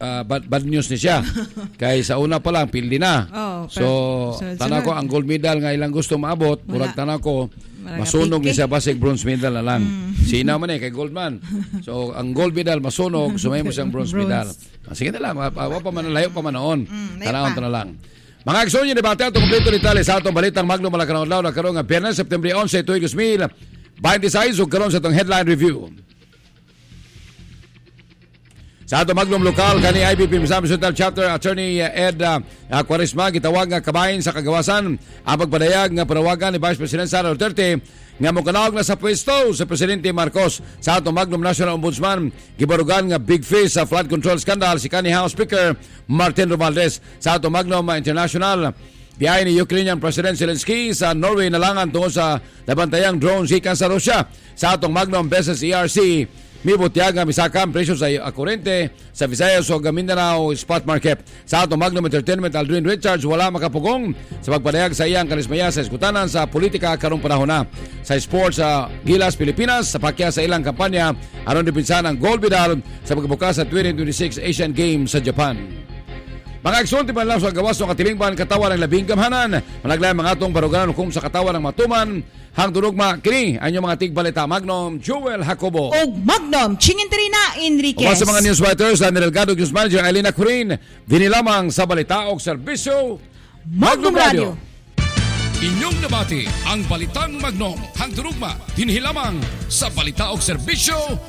bad news ni siya. Kay sa una pa lang pildi na. So tanaw ko ang gold medal nga ilang gusto maabot, murag tanaw ko masunog ni siya basig bronze medal na lang. Sina man kay gold man. So ang gold medal masunog, sumay mo siyang bronze medal. Sige na lang, wa pa man layo pa man noon. Tanawon na lang. Mga aksyon yung debate ato kompleto ni Tali sa atong balitang Magnum Malacanang Adlaw na karon nga Biyernes September 11 tuig 2026 ug karon sa atong headline review. Sa ato Magnum lokal kani IBP Misamis Hotel Chapter Attorney Ed Quaresma gitawag nga kabahin sa kagawasan ang pagpadayag nga panawagan ni Vice President Sara Duterte nga mokanawag na sa pwesto sa Presidente Marcos. Sa ato Magnum National Ombudsman gibarugan nga big face sa flood control scandal si kanhi House Speaker Martin Romualdez. Sa ato Magnum International biyahe ni Ukrainian President Zelensky sa Norway nalangan tungod sa labantayang drone gikan sa Russia. Sa atong Magnum Business ERC mibutiyag nga misakang presyo sa kurente sa Visayas o Mindanao spot market. Sa atong Magnum Entertainment, Aldrin Richards wala makapugong sa pagpadayag sa iyang karismaya sa iskutanan sa politika karong panahon na. Sa sports sa Gilas, Pilipinas, sa pakya sa ilang kampanya aron dipinsan ang gold medal sa pagbukas sa 2026 Asian Games sa Japan. Mga eksulti man lang sa gawas ng katilingban katawan ng labing gamhanan. Malaglayan mga atong baruganan kung sa katawan ng matuman. Hang durugma kini ang mga tigbalita Magnum Joel Jacobo o Magnum Chinginterina Enriquez. O sa mga news writers na Delgado News Manager Elena Curin, dinilamang sa balita o serbisyo Magnum Radio. Inyong nabati ang balitang Magnum. Hang durugma dinhi lamang sa balita o serbisyo